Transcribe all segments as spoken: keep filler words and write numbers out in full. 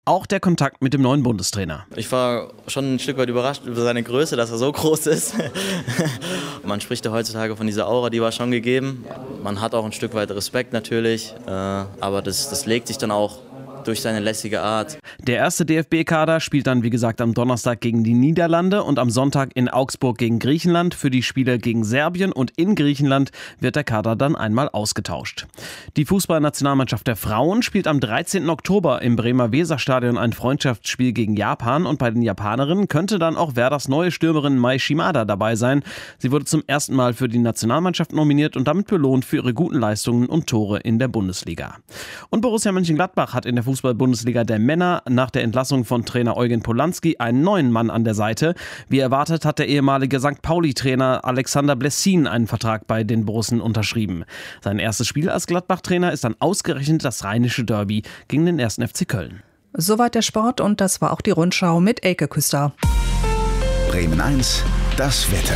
Auch der Kontakt mit dem neuen Bundestrainer. Ich war schon ein Stück weit überrascht über seine Größe, dass er so groß ist. Man spricht ja heutzutage von dieser Aura, die war schon gegeben. Man hat auch ein Stück weit Respekt natürlich, aber das, das legt sich dann auch durch seine lässige Art. Der erste D F B-Kader spielt dann, wie gesagt, am Donnerstag gegen die Niederlande und am Sonntag in Augsburg gegen Griechenland. Für die Spiele gegen Serbien und in Griechenland wird der Kader dann einmal ausgetauscht. Die Fußballnationalmannschaft der Frauen spielt am dreizehnten Oktober im Bremer Weserstadion ein Freundschaftsspiel gegen Japan und bei den Japanerinnen könnte dann auch Werders neue Stürmerin Mai Shimada dabei sein. Sie wurde zum ersten Mal für die Nationalmannschaft nominiert und damit belohnt für ihre guten Leistungen und Tore in der Bundesliga. Und Borussia Mönchengladbach hat in der Fußball-Bundesliga der Männer nach der Entlassung von Trainer Eugen Polanski einen neuen Mann an der Seite. Wie erwartet hat der ehemalige Sankt Pauli-Trainer Alexander Blessin einen Vertrag bei den Borussen unterschrieben. Sein erstes Spiel als Gladbach-Trainer ist dann ausgerechnet das rheinische Derby gegen den ersten F C Köln. Soweit der Sport und das war auch die Rundschau mit Elke Küster. Bremen eins, das Wetter.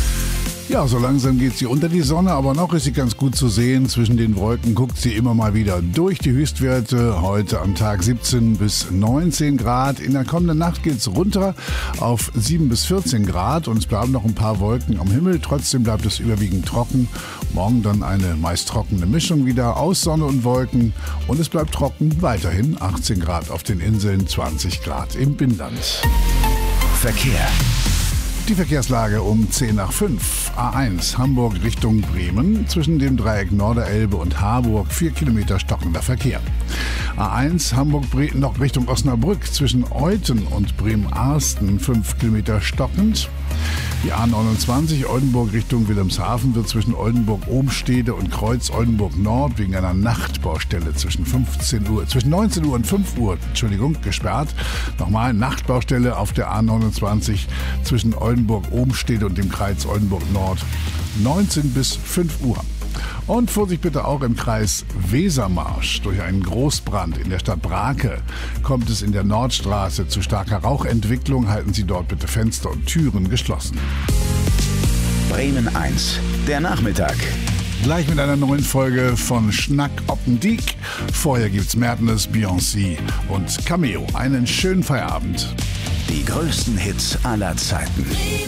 Ja, so langsam geht sie unter die Sonne, aber noch ist sie ganz gut zu sehen. Zwischen den Wolken guckt sie immer mal wieder durch. Die Höchstwerte heute am Tag siebzehn bis neunzehn Grad. In der kommenden Nacht geht's runter auf sieben bis vierzehn Grad und es bleiben noch ein paar Wolken am Himmel. Trotzdem bleibt es überwiegend trocken. Morgen dann eine meist trockene Mischung wieder aus Sonne und Wolken. Und es bleibt trocken weiterhin. achtzehn Grad auf den Inseln, zwanzig Grad im Binnenland. Verkehr. Die Verkehrslage um zehn nach fünf. A eins Hamburg Richtung Bremen. Zwischen dem Dreieck Norderelbe und Harburg vier Kilometer stockender Verkehr. A eins Hamburg noch Richtung Osnabrück. Zwischen Euthen und Bremen-Arsten fünf Kilometer stockend. Die A neunundzwanzig Oldenburg Richtung Wilhelmshaven wird zwischen Oldenburg-Obenstede und Kreuz-Oldenburg-Nord wegen einer Nachtbaustelle zwischen fünfzehn Uhr, zwischen neunzehn Uhr und fünf Uhr, Entschuldigung, gesperrt. Nochmal, Nachtbaustelle auf der A neunundzwanzig zwischen Oldenburg-Obenstede und dem Kreuz Oldenburg-Nord, neunzehn bis fünf Uhr. Und Vorsicht bitte auch im Kreis Wesermarsch. Durch einen Großbrand in der Stadt Brake kommt es in der Nordstraße zu starker Rauchentwicklung. Halten Sie dort bitte Fenster und Türen geschlossen. Bremen eins, der Nachmittag. Gleich mit einer neuen Folge von Schnack Oppendiek. Vorher gibt's Madness, Beyoncé und Cameo. Einen schönen Feierabend. Die größten Hits aller Zeiten.